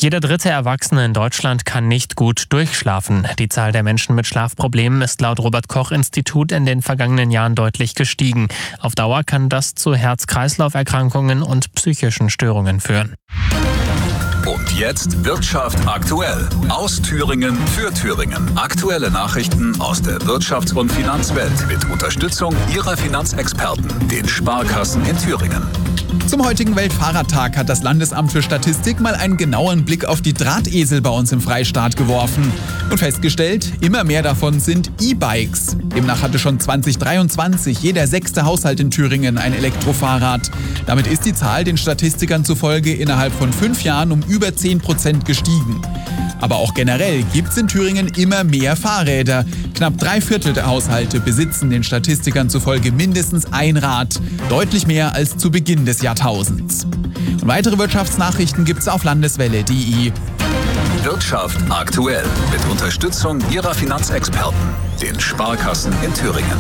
Jeder dritte Erwachsene in Deutschland kann nicht gut durchschlafen. Die Zahl der Menschen mit Schlafproblemen ist laut Robert-Koch-Institut in den vergangenen Jahren deutlich gestiegen. Auf Dauer kann das zu Herz-Kreislauf-Erkrankungen und psychischen Störungen führen. Und jetzt Wirtschaft aktuell. Aus Thüringen für Thüringen. Aktuelle Nachrichten aus der Wirtschafts- und Finanzwelt mit Unterstützung Ihrer Finanzexperten, den Sparkassen in Thüringen. Zum heutigen Weltfahrradtag hat das Landesamt für Statistik mal einen genaueren Blick auf die Drahtesel bei uns im Freistaat geworfen und festgestellt, immer mehr davon sind E-Bikes. Demnach hatte schon 2023 jeder 6. Haushalt in Thüringen ein Elektrofahrrad. Damit ist die Zahl den Statistikern zufolge innerhalb von 5 Jahren um über 10% gestiegen. Aber auch generell gibt es in Thüringen immer mehr Fahrräder. Knapp 3/4 der Haushalte besitzen den Statistikern zufolge mindestens ein Rad. Deutlich mehr als zu Beginn des Jahrtausends. Und weitere Wirtschaftsnachrichten gibt's auf landeswelle.de. Wirtschaft aktuell mit Unterstützung Ihrer Finanzexperten, den Sparkassen in Thüringen.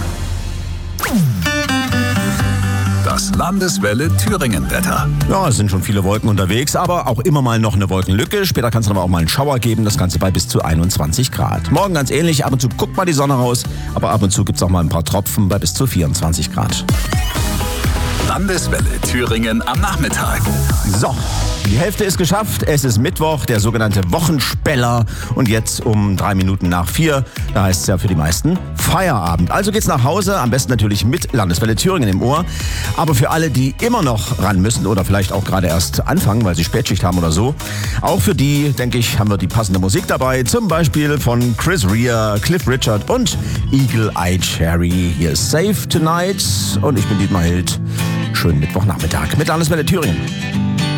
Das Landeswelle-Thüringen-Wetter. Ja, es sind schon viele Wolken unterwegs, aber auch immer mal noch eine Wolkenlücke. Später kann es aber auch mal einen Schauer geben, das Ganze bei bis zu 21 Grad. Morgen ganz ähnlich, ab und zu guckt mal die Sonne raus, aber ab und zu gibt es auch mal ein paar Tropfen bei bis zu 24 Grad. Landeswelle Thüringen am Nachmittag. So, die Hälfte ist geschafft. Es ist Mittwoch, der sogenannte Wochenspeller. Und jetzt um 3 Minuten nach 4, da heißt es ja für die meisten Feierabend. Also geht's nach Hause, am besten natürlich mit Landeswelle Thüringen im Ohr. Aber für alle, die immer noch ran müssen oder vielleicht auch gerade erst anfangen, weil sie Spätschicht haben oder so, auch für die, denke ich, haben wir die passende Musik dabei. Zum Beispiel von Chris Rea, Cliff Richard und Eagle Eye Cherry. Hier ist Safe Tonight und ich bin Dietmar Hild. Schönen Mittwochnachmittag mit Landeswelle Thüringen.